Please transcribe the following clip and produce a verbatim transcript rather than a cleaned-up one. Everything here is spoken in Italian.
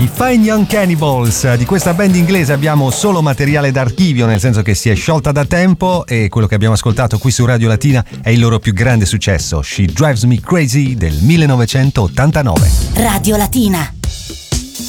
I Fine Young Cannibals. Di questa band inglese abbiamo solo materiale d'archivio, nel senso che si è sciolta da tempo, e quello che abbiamo ascoltato qui su Radio Latina è il loro più grande successo, She Drives Me Crazy del millenovecentottantanove. Radio Latina.